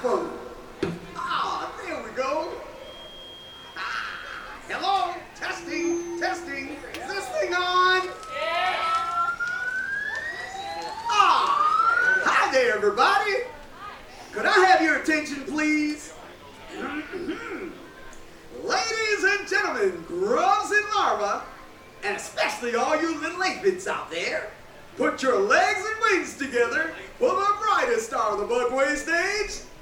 microphone. Ah, there we go. Ah, hello, testing, testing. Is this thing on? Ah, hi there, everybody. Could I have your attention, please? Ladies and gentlemen, grubs and larvae, and especially all you little aphids out there, put your legs and wings together for the brightest star of the Bugway stage,